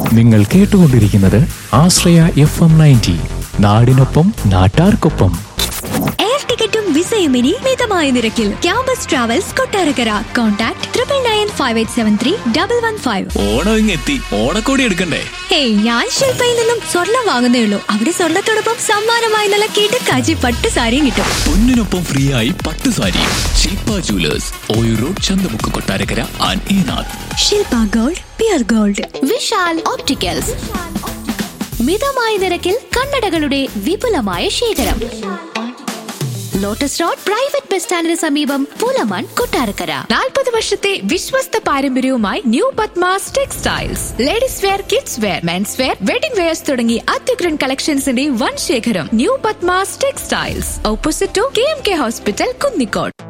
നിങ്ങൾ കേട്ടുകൊണ്ടിരിക്കുന്നത് ആശ്രയ FM 90, നാടിനൊപ്പം നാട്ടാർക്കൊപ്പം. എയർ ടിക്കറ്റും വിസയും ഇനി മിതമായ നിരക്കിൽ. Campus travels Kottarakkara. Contact 9998731115. Onam ഇങ്ങെത്തി, ഓണക്കോടി എടുക്കണ്ടേ? ഹേയ്, ഞാൻ ശില്പയിൽ നിന്നും സ്വർണം വാങ്ങുന്നേ ഉള്ളൂ. അവിടെ സ്വർണത്തോടൊപ്പം സമ്മാനമായി നല്ല കിടക്കാച്ചി പട്ട് സാരിയും കിട്ടും. പൊന്നിനൊപ്പം ഫ്രീ ആയി പട്ടുസാരി. ശില്പ jewellers, Oyoor road, Chanthamukku, Kottarakkara and ഈനാഥ്. Shilpa gold, peer gold. Vishal opticals, മിതമായ നിരക്കിൽ കണ്ണടകളുടെ വിപുലമായ ശേഖരം. ലോട്ടസ് റോഡ് പ്രൈവറ്റ് ബസ് സ്റ്റാൻഡിന് സമീപം, പൂലമാൻ, കൊട്ടാരക്കര. 40 വർഷത്തെ വിശ്വസ്ത പാരമ്പര്യവുമായി new Padmas textiles. Ladies wear, kids wear, men's wear, wedding wears തുടങ്ങി അത്യുഗ്രൻ കളക്ഷൻസിന്റെ വൻ ശേഖരം. New Padmas textiles, opposite to KMK hospital, Kunnicode.